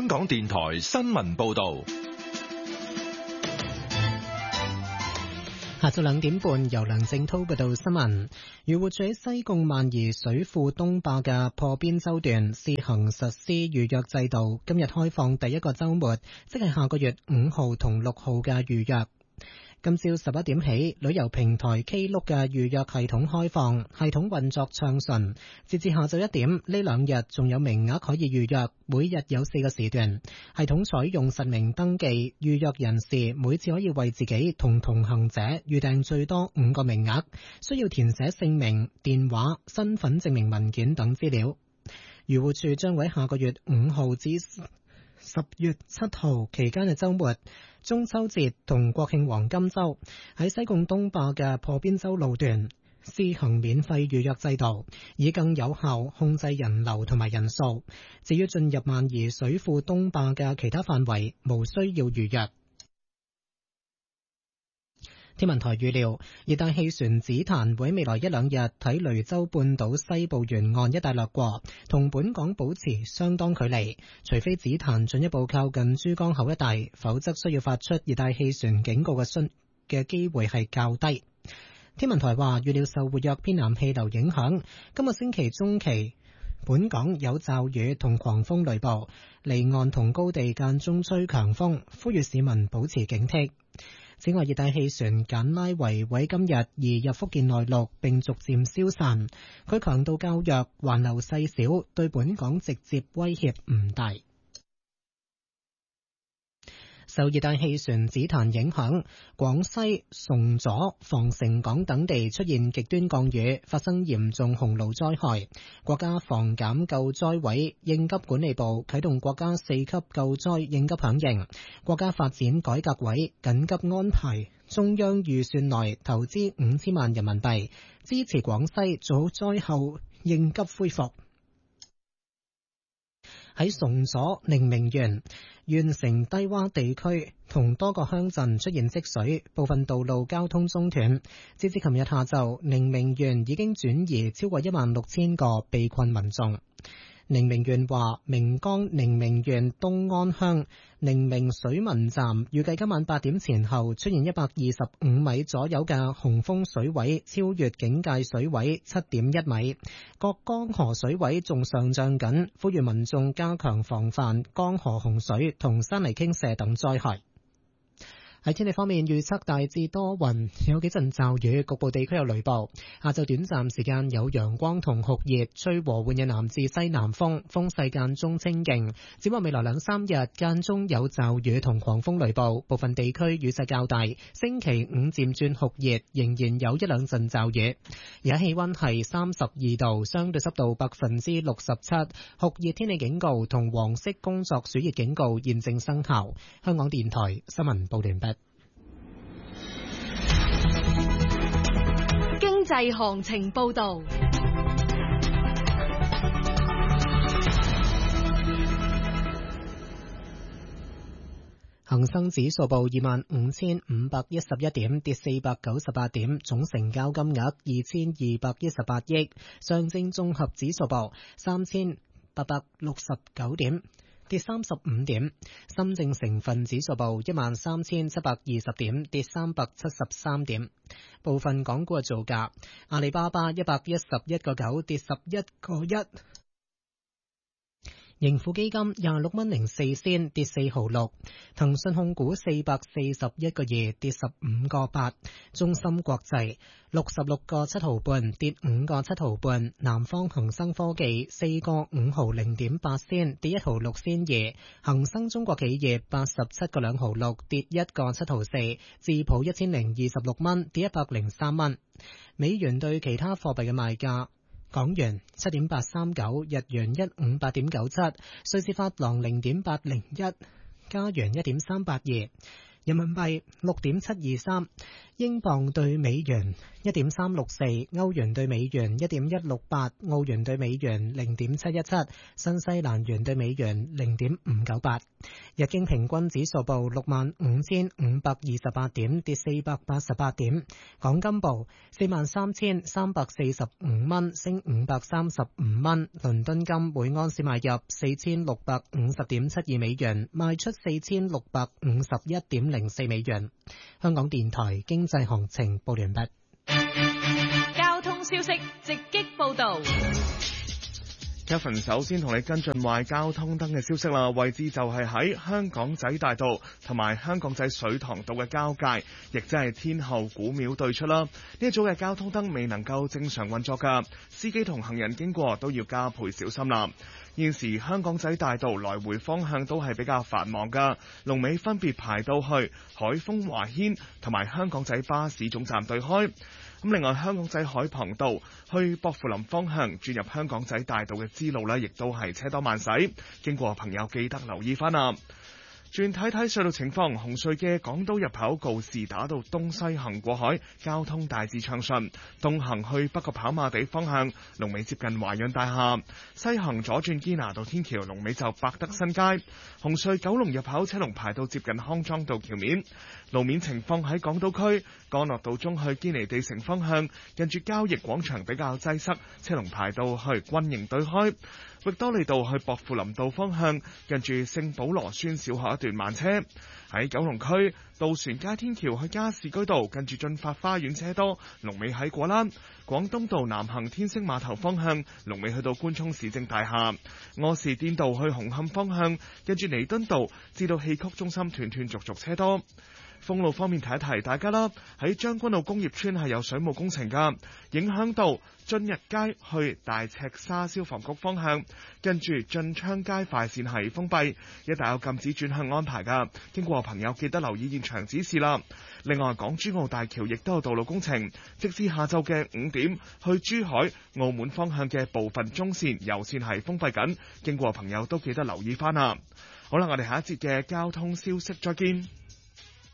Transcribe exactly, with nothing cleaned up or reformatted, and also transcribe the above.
香港電台新聞報道。 下晝兩點半，由梁正濤報道新聞。漁護署喺西貢萬宜水庫東壩嘅破邊洲段試行實施預約制度，今日開放第一個週末，即係下個月五號同六號嘅預約。今朝十一點起，旅遊平台 Klook 嘅預約系統開放，系統運作暢順。截至下晝一點，呢兩日仲有名額可以預約，每日有四個時段。系統採用實名登記，預約人士每次可以為自己同同行者預訂最多五個名額，需要填寫姓名、電話、身份證明文件等資料。漁護署將會喺下個月五號至十月七號期間嘅週末、中秋節同國慶黃金週，喺西貢東壩嘅破邊洲路段試行免費預約制度，以更有效控制人流同埋人數。至於進入萬宜水庫東壩嘅其他範圍，無需要預約。天文台預料，熱帶氣旋紫檀會未來一兩日喺雷州半島西部沿岸一帶掠過，同本港保持相當距離。除非紫檀進一步靠近珠江口一帶，否則需要發出熱帶氣旋警告嘅信嘅機會係較低。天文台話，預料受活躍偏南氣流影響，今個星期中期本港有驟雨同狂風雷暴，離岸同高地間中吹強風，呼籲市民保持警惕。此外，熱帶氣旋簡拉維喺今日移入福建內陸並逐漸消散，佢強度較弱，環流細小，對本港直接威脅唔大。受熱帶氣旋紫檀影響，廣西、崇左、防城港等地出現極端降雨，發生嚴重洪澇災害。國家防減救災委應急管理部啟動國家四級救災應急響應，國家發展改革委緊急安排中央預算內投資五千萬人民幣，支持廣西做好災後應急恢復。喺崇左寧明縣縣城低洼地區同多個鄉鎮出現積水，部分道路交通中斷。截至琴日下晝，寧明縣已經轉移超過一萬六千個被困民眾。寧明縣話，明江寧明縣東安鄉寧明水文站預計今晚八點前後出現一百二十五米左右嘅洪峰水位，超越警戒水位七點一米。各江河水位仲上漲緊，呼籲民眾加強防範江河洪水同山泥傾瀉等災害。喺天氣方面，預測大致多雲，有幾陣驟雨，局部地區有雷暴。下晝短暫時間有陽光同酷熱，吹和緩嘅南至西南風，風勢間中清勁。展望未來兩三日，間中有驟雨同狂風雷暴，部分地區雨勢較大。星期五漸轉酷熱，仍然有一兩陣驟雨。而家氣溫係三十二度，相對濕度百分之六十七，酷熱天氣警告同黃色工作暑熱警告現正生效。香港電台新聞報完畢。 經濟行情報道。 恒生指數報二萬五千五百一十一點，跌四百九十八點，總成交金額二千二百一十八億。上證綜合指數報三千八百六十九點，跌三十五點。深證成分指數報一萬三千七百二十點，跌三百七十三點。部分港股嘅造價：阿里巴巴一百一十一個九，跌十一個一；盈富基金廿六蚊零四仙，跌四毫六；騰訊控股四百四十一個二，跌十五個八；中芯國際六十六個七毫半，跌五個七毫半；南方恒生科技四個五毫零點八仙，跌一毫六仙二；恒生中國企業八十七個兩毫六，跌一個七毫四；智普一千零二十六蚊，跌一百零三蚊。美元對其他貨幣嘅賣價：港元七點八三九，日元一五八點九七，瑞士法郎零點八零一，加元一點三八二，人民幣六點七二三， 英鎊對美元一點三六四，歐元對美元一點一六八，澳元對美元零點七一七，新西蘭元對美元零點五九八。日經平均指數報六萬五千五百二十八點，跌四百八十八點。港金報四萬三千三百四十五蚊，升五百三十五蚊。倫敦金每安士買入四千六百五十點七二美元，賣出四千六百五十一點零四美元。香港電台經濟行情報完畢。 交通消息直擊報道。 Kevin 首先同你跟進壞交通燈嘅消息啦，位置就係喺香港仔大道同埋香港仔水塘道嘅交界，亦即係天后古廟對出啦。呢一組嘅交通燈未能夠正常運作㗎，司機同行人經過都要加倍小心啦。現時香港仔大道來回方向都係比較繁忙㗎，龍尾分別排到去海豐華軒同埋香港仔巴士總站對開。咁另外，香港仔海傍道去薄扶林方向轉入香港仔大道嘅支路呢，亦都係車多慢駛，經過朋友記得留意翻啦。轉睇睇隧道情況，紅隧嘅港島入口告士打道東西行過海，交通大致暢順；東行去北角跑馬地方向，龍尾接近華潤大廈；西行左轉堅拿道天橋，龍尾就百德新街。紅隧九龍入口車龍排到接近康莊道橋面。路面情況喺港島區，干諾道中去堅尼地城方向，近住交易廣場比較擠塞，車龍排到去軍營對開。域多利道去薄扶林道方向，近住聖保羅孫小學一段慢車。喺九龍區，渡船街天橋去加士居道，近住進發花園車多，龍尾喺果欄。廣東道南行天星碼頭方向，龍尾去到官涌市政大廈。柯士甸道去紅磡方向，近住彌敦道至到戲曲中心斷斷續續車多。封路方面提一提大家啦，喺將軍澳工業村係有水務工程噶，影響到進日街去大赤沙消防局方向，跟住進昌街快線係封閉，一帶有禁止轉向安排噶，經過朋友記得留意現場指示啦。另外，港珠澳大橋亦都有道路工程，直至下晝嘅五點，去珠海、澳門方向嘅部分中線、油線係封閉緊，經過朋友都記得留意翻啦。好啦，我哋下一節嘅交通消息再見。